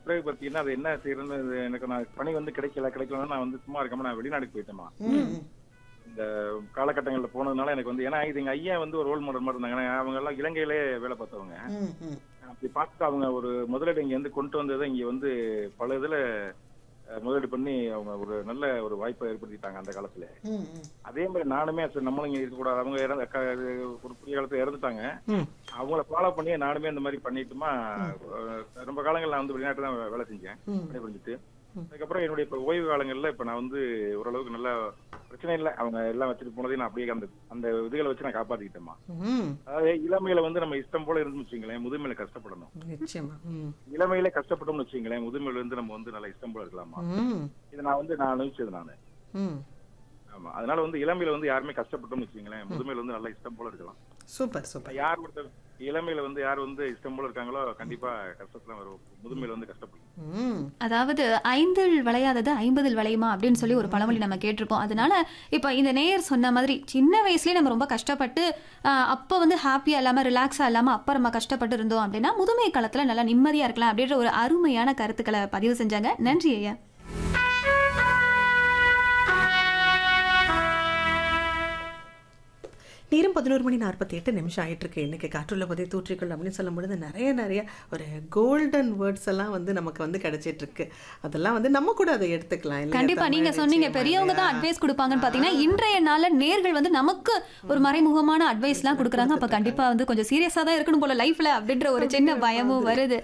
பிறகு பாத்தீங்கன்னா அது என்ன செய்யறதுன்னு எனக்கு நான் பணி வந்து கிடைக்கலன்னா நான் வந்து சும்மா இருக்காம நான் வெளிநாட்டுக்கு போயிட்டேமா. இந்த காலகட்டங்கள்ல போனதுனால எனக்கு வந்து ஏன்னா இது எங்க ஐயா வந்து ஒரு ரோல் மாடல் மாதிரி இருந்தாங்க. ஏன்னா அவங்க எல்லாம் இலங்கையிலே வேலை பார்த்தவங்க. அப்படி பார்த்துட்டு அவங்க ஒரு முதலீடு இங்க வந்து கொண்டு வந்ததை இங்க வந்து பல இதுல முதலீடு பண்ணி அவங்க ஒரு நல்ல ஒரு வாய்ப்பை ஏற்படுத்திட்டாங்க அந்த காலத்துல. அதே மாதிரி நானுமே நம்மளும் இங்க இருக்கக்கூடாது. அவங்க ஒரு புதிய காலத்துல இறந்துட்டாங்க. அவங்கள ஃபாலோ பண்ணி நானுமே இந்த மாதிரி பண்ணிட்டுமா ரொம்ப காலங்கள் நான் வந்து வெளிநாட்டு தான் வேலை செஞ்சேன் புரிஞ்சுட்டு. அதுக்கப்புறம் என்னுடைய இப்ப ஓய்வு காலங்கள்ல இப்ப நான் வந்து ஓரளவுக்கு நல்ல பிரச்சனை இல்லை. அவங்க எல்லாம் வச்சுட்டு போனதையும் நான் அப்படியே அந்த இதுகளை வச்சு நான் காப்பாத்திக்கிட்டேமா. அதாவது இளமையில வந்து நம்ம இஷ்டம் போல இருந்து வச்சுங்களேன், முதுமையில கஷ்டப்படணும். இளமையில கஷ்டப்பட்டோம்னு வச்சுங்களேன், முதுமையில இருந்து நம்ம வந்து நல்லா இஷ்டம் போல இருக்கலாமா. இதை நான் அனுபவிச்சது நானு. ஆமா, அதனால வந்து இளமையில வந்து யாருமே கஷ்டப்பட்டோம்னு வச்சுங்களேன், முதுமையில வந்து நல்லா இஷ்டம் போல இருக்கலாம். Super super. யார் ஒருத்தர் இளமையில வந்து யார் வந்து இஷ்டம் போல இருக்காங்களோ கண்டிப்பா கஷ்டத்துல வரும், முதுமையில வந்து கஷ்டப்படும். அதாவது 5ல் விளையாதது 50ல் விளையுமா அப்படின்னு சொல்லி ஒரு பழமொழி நம்ம கேட்டிருப்போம். அதனால இப்ப இந்த நேயர் சொன்ன மாதிரி சின்ன வயசுலயே நம்ம ரொம்ப கஷ்டப்பட்டு அப்ப வந்து ஹாப்பியா இல்லாம ரிலாக்ஸா இல்லாம அப்ப நம்ம கஷ்டப்பட்டு இருந்தோம் அப்படின்னா முதுமை காலத்துல நல்லா நிம்மதியா இருக்கலாம் அப்படின்ற ஒரு அருமையான கருத்துக்களை பதிவு செஞ்சாங்க. நன்றி ஐயா. நேரம் 11:48 ஆயிட்டு இருக்கு. இன்னைக்கு காற்றுள்ள போதே தூற்றிக்கொள் அப்படின்னு சொல்லும் பொழுது நிறைய ஒரு கோல்டன் வேர்ட்ஸ் எல்லாம் வந்து நமக்கு வந்து கிடைச்சிட்டு இருக்கு. அதெல்லாம் வந்து நம்ம கூட அதை எடுத்துக்கலாம். கண்டிப்பா நீங்க சொன்னீங்க பெரியவங்க தான் அட்வைஸ் கொடுப்பாங்கன்னு பாத்தீங்கன்னா இன்றைய நாள்ல நேர்கள் வந்து நமக்கு ஒரு மறைமுகமான அட்வைஸ் எல்லாம் கொடுக்குறாங்க. அப்ப கண்டிப்பா வந்து கொஞ்சம் சீரியஸா தான் இருக்கணும் போல லைஃப்ல அப்படின்ற ஒரு சின்ன பயமும் வருது.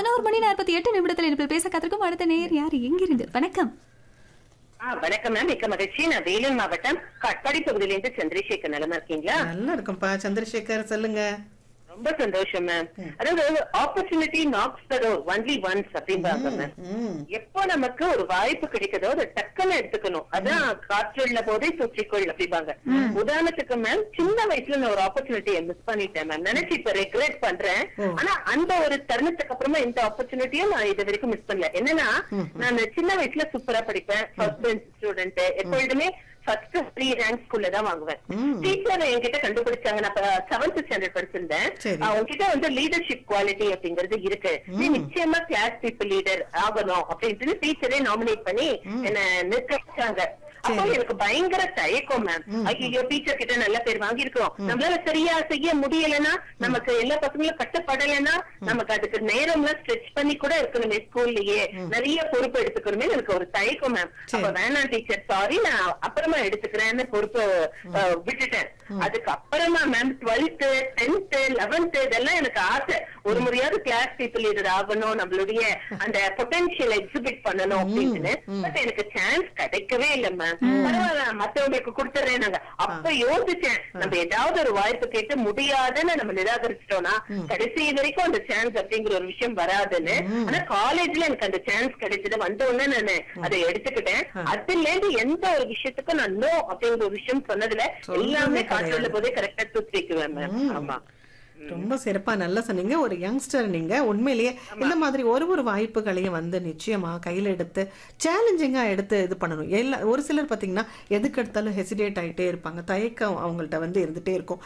11:48 இனிப்பில் பேச காத்திருக்கும் அடுத்த நேயர் யார் எங்கிருந்து? வணக்கம். வணக்கம் மேம், மிக்க மகிழ்ச்சி. நான் வேலூர் மாவட்டம் காட்பாடி பகுதியிலிருந்து சந்திரசேகர். நலமா இருக்கீங்களா? நல்லா இருக்கும்பா சந்திரசேகர், சொல்லுங்க. ரொம்ப சந்தோஷம் மேம். அதாவது ஆப்பர்ச்சுனிட்டி நாக்ஸ் தி டோர் ஒன்லி ஒன்ஸ் அப்படிம்பாங்க மேம். எப்போ நமக்கு ஒரு வாய்ப்பு கிடைக்குதோ அதை டக்குன்னு எடுத்துக்கணும். அதான் காற்றுள்ள போதே தூற்றிக்கொள் அப்படிம்பாங்க. உதாரணத்துக்கு மேம், சின்ன வயசுல நான் ஒரு ஆப்பர்ச்சுனிட்டியை மிஸ் பண்ணிட்டேன் மேம். நினைச்சு இப்ப ரெக்ரெட் பண்றேன். ஆனா அந்த ஒரு தருணத்துக்கு அப்புறமா இந்த ஆப்பர்ச்சுனிட்டியும் நான் இது வரைக்கும் மிஸ் பண்ணல. என்னன்னா நான் சின்ன வயசுல சூப்பரா படிப்பேன், ஃபர்ஸ்ட் பெஞ்ச் ஸ்டூடெண்ட், எப்பொழுதுமே ஃபர்ஸ்ட் 3 ரேங்க் ஸ்கூல்ல தான் வாங்குவேன். டீச்சர் என்கிட்ட கண்டுபிடிச்சாங்க. நான் 7th ஸ்டாண்டர்ட் படிச்சிருந்தேன். உங்ககிட்ட வந்து லீடர்ஷிப் குவாலிட்டி அப்படிங்கிறது இருக்கு, நீ நிச்சயமா கிளாஸ் பீப்புள் லீடர் ஆகணும் அப்படின்ட்டு டீச்சரே நாமினேட் பண்ணி என்ன நிற்க வச்சாங்க. அப்போ எனக்கு பயங்கர தயக்கம் மேம். ஐயோ, டீச்சர் கிட்ட நல்ல பேர் வாங்கிருக்கோம், நம்மளால சரியா செய்ய முடியலன்னா, நமக்கு எல்லா பசங்களும் கட்டப்படலைன்னா நமக்கு அதுக்கு நேரம் எல்லாம் ஸ்ட்ரெச் பண்ணி கூட இருக்கணுமே, ஸ்கூல்லயே நிறைய பொறுப்பு எடுத்துக்கணுமே எனக்கு ஒரு தயக்கம் மேம். அப்ப வேணாம் டீச்சர், சாரி, நான் அப்புறமா எடுத்துக்கிறேன்னு பொறுப்பு விட்டுட்டேன். அதுக்கு அப்புறமா மேம் 12th 10th 11th இதெல்லாம் எனக்கு ஆசை, ஒரு முறையாவது கிளாஸ் பீப்புள் லீடர் ஆகணும், நம்மளுடைய அந்த பொட்டன்ஷியல் எக்ஸிபிட் பண்ணணும் அப்படின்னு. பட் எனக்கு சான்ஸ் கிடைக்கவே இல்லை மேம். பரவாயில்ல, மத்தவங்களுக்கு கொடுத்துறேன் நாங்க. அப்ப யோசிச்சேன், நம்ம ஏதாவது ஒரு வாய்ப்பு கேட்டு முடியாதுன்னு நம்ம நிராகரிச்சிட்டோம்னா கடைசி வரைக்கும் அந்த சான்ஸ் அப்படிங்கிற ஒரு விஷயம் வராதுன்னு. ஆனா காலேஜ்ல எனக்கு அந்த சான்ஸ் கிடைச்சது, வந்த உடனே நான் அதை எடுத்துக்கிட்டேன். அதுல இருந்து எந்த ஒரு விஷயத்துக்கும் நான் நோ அப்படிங்கிற ஒரு விஷயம் சொன்னதுல எல்லாமே காற்றுள்ள போதே கரெக்டா தூக்கிக்குவேன் மேம். ஆமா, ரொம்ப சிறப்பா நல்லா சொன்னீங்க. ஒரு யங்ஸ்டர் நீங்க. உண்மையிலேயே இந்த மாதிரி ஒரு வாய்ப்புகளையும் வந்து நிச்சயமா கையில எடுத்து சேலஞ்சிங்கா எடுத்து இது பண்ணணும். ஒரு சிலர் பாத்தீங்கன்னா எதுக்கு எடுத்தாலும் ஹெசிடேட் ஆயிட்டே இருப்பாங்க, தயக்கம் அவங்கள்ட்ட வந்து இருந்துட்டே இருக்கும்.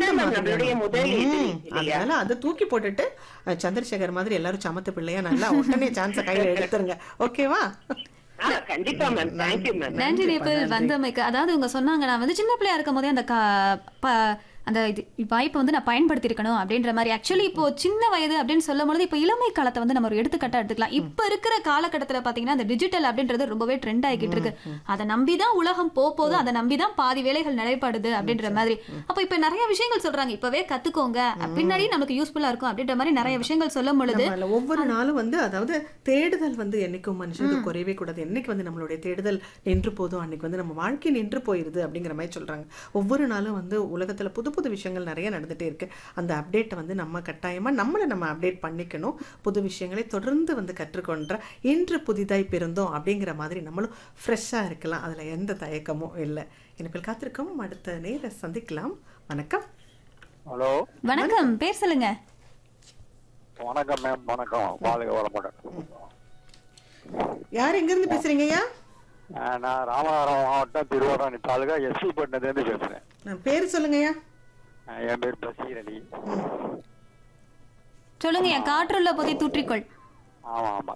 அதனால அதை தூக்கி போட்டுட்டு சந்திரசேகர் மாதிரி எல்லாரும் சமத்து பிள்ளையா நல்லா உடனே சான்ஸ கையில எடுத்துருங்க. ஓகேவா? நன்றி நேபிள் வந்தமைக்கு. அதாவது இவங்க சொன்னாங்க, நான் வந்து சின்ன பிள்ளையா இருக்கும் போதே அந்த வாய்ப்பை வந்து நான் பயன்படுத்திருக்கணும் அப்படின்ற மாதிரி. ஆக்சுவலி இப்போ சின்ன வயது அப்படின்னு சொல்லும் பொழுது இப்போ இளமை காலத்தை வந்து நம்ம ஒரு எடுத்துக்காட்டா எடுத்துக்கலாம். இப்போ இருக்கிற காலகட்டத்தில் பார்த்தீங்கன்னா அந்த டிஜிட்டல் அப்படின்றது ரொம்பவே ட்ரெண்ட் ஆகிட்டு இருக்கு. அதை நம்பிதான் உலகம் போகுது, அதை நம்பிதான் பாதி வேலைகள் நடைபெறுது அப்படின்ற மாதிரி. அப்போ இப்போ நிறைய விஷயங்கள் சொல்றாங்க, இப்பவே கத்துக்கோங்க, பின்னாடி நமக்கு யூஸ்ஃபுல்லா இருக்கும் அப்படின்ற மாதிரி நிறைய விஷயங்கள் சொல்லும் பொழுது ஒவ்வொரு நாளும் வந்து அதாவது தேடுதல் வந்து என்னைக்கும் மனுஷனுக்கு குறையவே கூடாது. என்னைக்கு வந்து நம்மளுடைய தேடுதல் நின்று போதும் அன்னைக்கு வந்து நம்ம வாழ்க்கை நின்று போயிருது அப்படிங்கிற மாதிரி சொல்றாங்க. ஒவ்வொரு நாளும் வந்து உலகத்துல புது விஷயங்கள் நிறைய நடந்துட்டே இருக்கு. அந்த அப்டேட்டை வந்து நம்ம கட்டாயமா நம்ம அப்டேட் பண்ணிக்கணும். புது விஷயங்களை தொடர்ந்து வந்து கற்றுக்கொண்ட இன்று புதிதாய் பிறந்தோம் அப்படிங்கிற மாதிரி நம்மளும் ஃப்ரெஷ்ஷா இருக்கலாம். அதுல எந்த தயக்கமும் இல்லை. எனக்கு காத்திருக்கோம். அடுத்த நேர சந்திக்கலாம். வணக்கம். ஹலோ, வணக்கம். பேர் சொல்லுங்க. வணக்கம் மேம். வணக்கம். வாழ்க வளமுடன். யார் எங்க இருந்து பேசுறீங்கய்யா? நான் ராமநாதபுரம் மாவட்டம் திருவாரணி தாலுகா எஸ்சி பட்டினத்துலேருந்து பேசுறேன். பேர் சொல்லுங்கய்யா. என் பேர் பஷீர் அலி. சொல்லுங்க. காற்றுள்ள போதை தூற்றிக்கொள். ஆமா ஆமா.